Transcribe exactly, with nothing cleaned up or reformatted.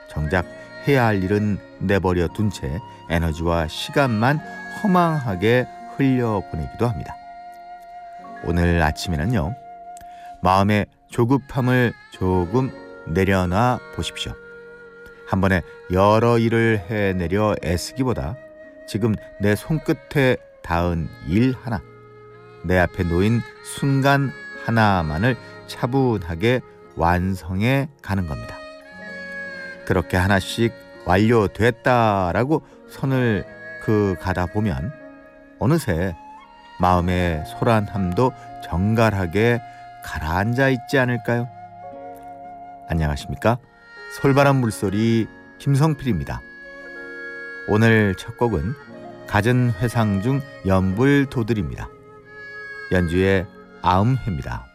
정작 해야 할 일은 내버려 둔 채 에너지와 시간만 허망하게 흘려보내기도 합니다. 오늘 아침에는요, 마음의 조급함을 조금 내려놔 보십시오. 한 번에 여러 일을 해내려 애쓰기보다 지금 내 손끝에 닿은 일 하나, 내 앞에 놓인 순간 하나만을 차분하게 완성해 가는 겁니다. 그렇게 하나씩 완료됐다라고 선을 그 가다 보면 어느새 마음의 소란함도 정갈하게 가라앉아 있지 않을까요? 안녕하십니까? 솔바람 물소리 김성필입니다. 오늘 첫 곡은 갖은 회상 중 연불도들입니다. 연주의 아음회입니다.